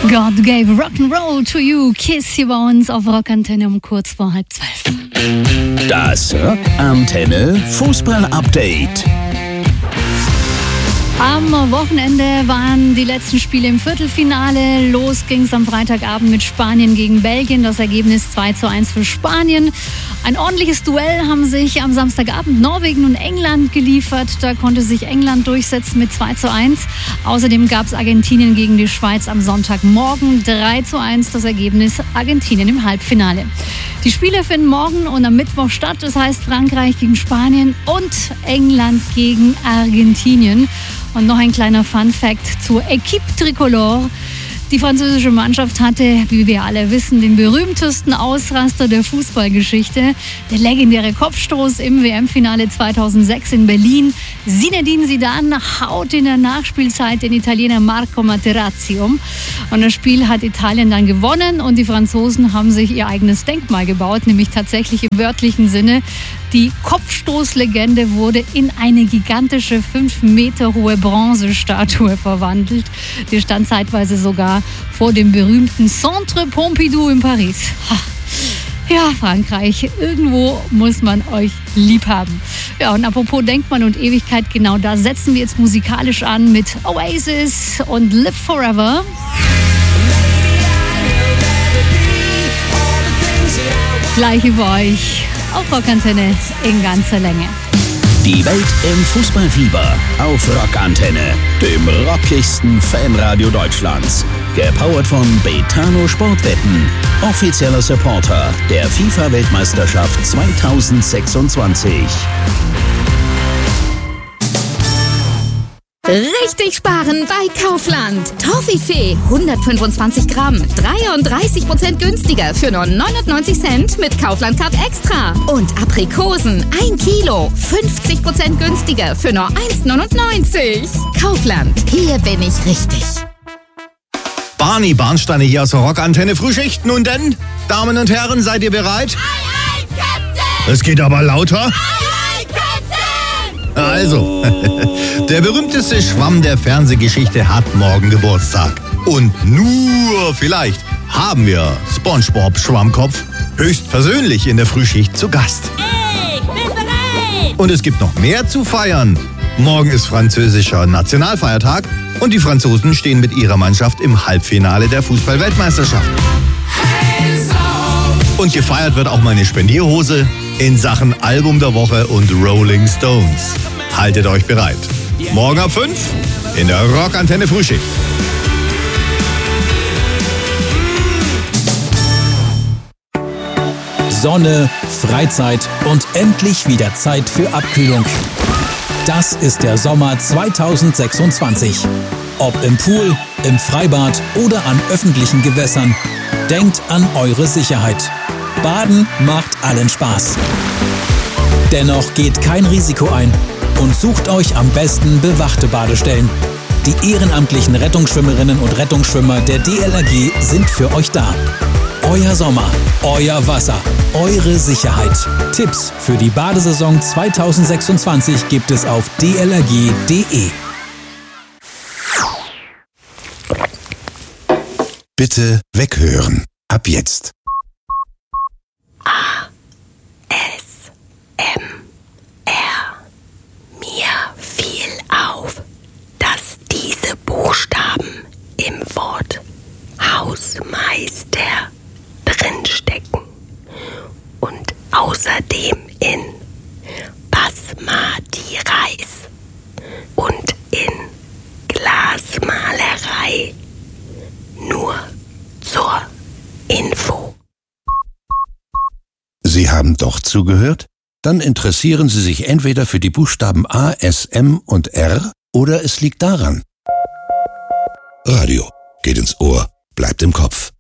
God gave Rock'n'Roll to you. Kiss hier bei uns auf Rockantenne um kurz vor 11:30. Das Rockantenne Fußball-Update. Am Wochenende waren die letzten Spiele im Viertelfinale. Los ging's am Freitagabend mit Spanien gegen Belgien. Das Ergebnis 2:1 für Spanien. Ein ordentliches Duell haben sich am Samstagabend Norwegen und England geliefert. Da konnte sich England durchsetzen mit 2:1. Außerdem gab's Argentinien gegen die Schweiz am Sonntagmorgen. 3:1 das Ergebnis, Argentinien im Halbfinale. Die Spiele finden morgen und am Mittwoch statt. Das heißt Frankreich gegen Spanien und England gegen Argentinien. Und noch ein kleiner Fun-Fact zur Équipe Tricolore. Die französische Mannschaft hatte, wie wir alle wissen, den berühmtesten Ausraster der Fußballgeschichte. Der legendäre Kopfstoß im WM-Finale 2006 in Berlin. Zinedine Zidane haut in der Nachspielzeit den Italiener Marco Materazzi um. Und das Spiel hat Italien dann gewonnen und die Franzosen haben sich ihr eigenes Denkmal gebaut, nämlich tatsächlich im wörtlichen Sinne. Die Kopfstoßlegende wurde in eine gigantische 5 Meter hohe Bronzestatue verwandelt. Die stand zeitweise sogar vor dem berühmten Centre Pompidou in Paris. Ja, Frankreich, irgendwo muss man euch lieb haben. Ja, und apropos Denkmal und Ewigkeit, genau da setzen wir jetzt musikalisch an mit Oasis und Live Forever. Gleich über euch auf Rockantenne in ganzer Länge. Die Welt im Fußballfieber auf Rockantenne, dem rockigsten Fanradio Deutschlands. Gepowert von Betano Sportwetten, offizieller Supporter der FIFA-Weltmeisterschaft 2026. Richtig sparen bei Kaufland. Toffifee 125 Gramm, 33% günstiger für nur 99 Cent mit Kaufland Card Extra. Und Aprikosen 1 Kilo, 50% günstiger für nur 1,99. Kaufland, hier bin ich richtig. Barney Bahnsteine hier aus der Rockantenne Frühschichten und dann, Damen und Herren, seid ihr bereit? Aye, aye, Captain! Es geht aber lauter. Aye, aye, Captain! Also, der berühmteste Schwamm der Fernsehgeschichte hat morgen Geburtstag. Und nur vielleicht haben wir SpongeBob Schwammkopf höchstpersönlich in der Frühschicht zu Gast. Ich bin bereit! Und es gibt noch mehr zu feiern. Morgen ist französischer Nationalfeiertag und die Franzosen stehen mit ihrer Mannschaft im Halbfinale der Fußball-Weltmeisterschaft. Und gefeiert wird auch meine Spendierhose in Sachen Album der Woche und Rolling Stones. Haltet euch bereit. Morgen ab 5 in der Rockantenne Frühschicht. Sonne, Freizeit und endlich wieder Zeit für Abkühlung. Das ist der Sommer 2026. Ob im Pool, im Freibad oder an öffentlichen Gewässern, denkt an eure Sicherheit. Baden macht allen Spaß. Dennoch geht kein Risiko ein und sucht euch am besten bewachte Badestellen. Die ehrenamtlichen Rettungsschwimmerinnen und Rettungsschwimmer der DLRG sind für euch da. Euer Sommer, euer Wasser, eure Sicherheit. Tipps für die Badesaison 2026 gibt es auf dlrg.de. Bitte weghören. Ab jetzt. Mir fiel auf, dass diese Buchstaben im Wort Hausmeister drinstecken und außerdem in Basmati Reis und in Glasmalerei. Nur zur Info. Sie haben doch zugehört? Dann interessieren Sie sich entweder für die Buchstaben A, S, M und R oder es liegt daran. Radio geht ins Ohr, bleibt im Kopf.